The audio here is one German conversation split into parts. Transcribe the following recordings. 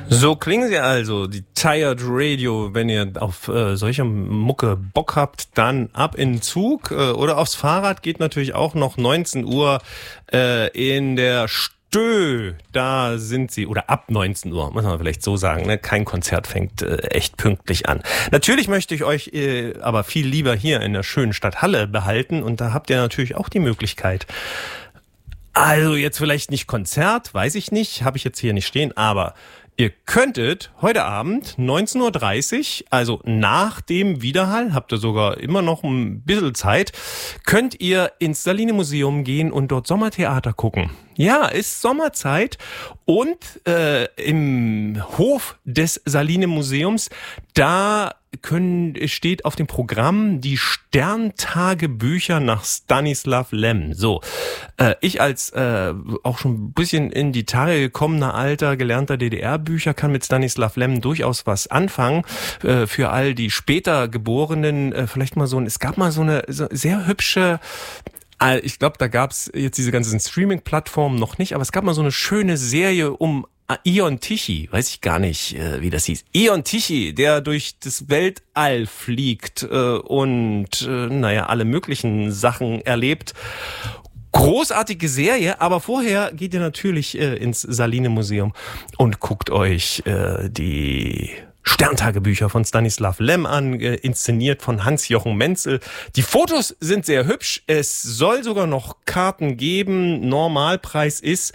So klingen sie also, die Tired Radio. Wenn ihr auf solche Mucke Bock habt, dann ab in den Zug oder aufs Fahrrad. Geht natürlich auch noch 19 Uhr in der Stö. Da sind sie, oder ab 19 Uhr, muss man vielleicht so sagen. Ne? Kein Konzert fängt echt pünktlich an. Natürlich möchte ich euch aber viel lieber hier in der schönen Stadt Halle behalten. Und da habt ihr natürlich auch die Möglichkeit. Also jetzt vielleicht nicht Konzert, weiß ich nicht, habe ich jetzt hier nicht stehen, aber ihr könntet heute Abend 19.30 Uhr, also nach dem Widerhall, habt ihr sogar immer noch ein bisschen Zeit, könnt ihr ins Saline Museum gehen und dort Sommertheater gucken. Ja, ist Sommerzeit und im Hof des Saline Museums, da steht auf dem Programm die Sterntagebücher nach Stanislav Lem. So, ich als auch schon ein bisschen in die Tage gekommener alter gelernter DDR-Bücher kann mit Stanislav Lem durchaus was anfangen. Für all die später Geborenen vielleicht mal es gab mal so eine sehr hübsche, ich glaube, da gab's jetzt diese ganzen Streaming-Plattformen noch nicht, aber es gab mal so eine schöne Serie um Ion Tichy, weiß ich gar nicht, wie das hieß. Ion Tichy, der durch das Weltall fliegt und alle möglichen Sachen erlebt. Großartige Serie, aber vorher geht ihr natürlich ins Saline Museum und guckt euch die Sterntagebücher von Stanislav Lem an, inszeniert von Hans-Jochen Menzel. Die Fotos sind sehr hübsch. Es soll sogar noch Karten geben. Normalpreis ist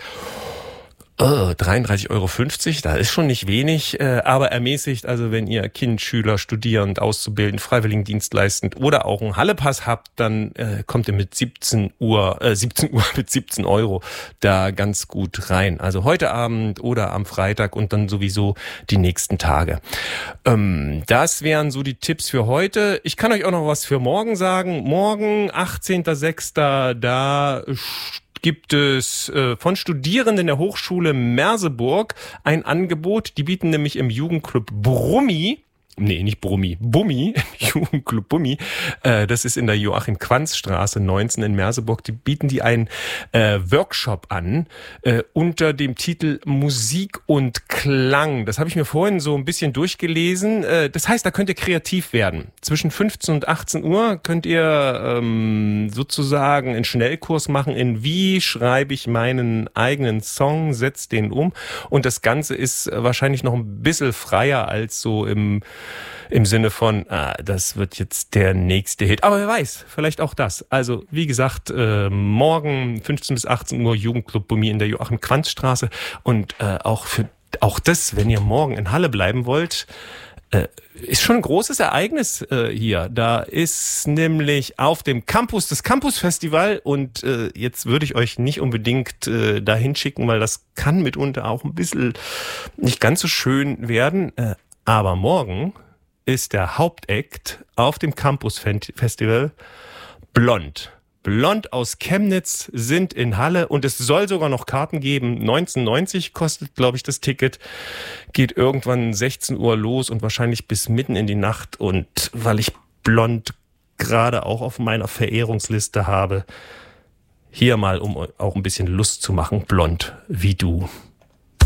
33,50 €, da ist schon nicht wenig, aber ermäßigt, also wenn ihr Kind, Schüler, Studierend, Auszubildend, Freiwilligendienst leistend oder auch einen Hallepass habt, dann kommt ihr mit 17 Uhr mit 17 € da ganz gut rein. Also heute Abend oder am Freitag und dann sowieso die nächsten Tage. Das wären so die Tipps für heute. Ich kann euch auch noch was für morgen sagen. Morgen, 18.06., da gibt es von Studierenden der Hochschule Merseburg ein Angebot. Die bieten nämlich im Jugendclub Bummi, Jugendclub Bummi, das ist in der Joachim-Quanz-Straße 19 in Merseburg, bieten die einen Workshop an unter dem Titel Musik und Klang. Das habe ich mir vorhin so ein bisschen durchgelesen. Das heißt, da könnt ihr kreativ werden. Zwischen 15 und 18 Uhr könnt ihr sozusagen einen Schnellkurs machen in wie schreibe ich meinen eigenen Song, setz den um. Und das Ganze ist wahrscheinlich noch ein bisschen freier als so im Sinne von, das wird jetzt der nächste Hit. Aber wer weiß, vielleicht auch das. Also, wie gesagt, morgen 15 bis 18 Uhr Jugendclub Bummi in der Joachim-Quanz-Straße. Und auch das, wenn ihr morgen in Halle bleiben wollt, ist schon ein großes Ereignis hier. Da ist nämlich auf dem Campus das Campus-Festival und jetzt würde ich euch nicht unbedingt dahin schicken, weil das kann mitunter auch ein bisschen nicht ganz so schön werden. Aber morgen ist der Hauptakt auf dem Campus-Festival Blond. Blond aus Chemnitz sind in Halle und es soll sogar noch Karten geben. 19,90 kostet, glaube ich, das Ticket. Geht irgendwann 16 Uhr los und wahrscheinlich bis mitten in die Nacht. Und weil ich Blond gerade auch auf meiner Verehrungsliste habe, hier mal, um auch ein bisschen Lust zu machen, Blond wie du.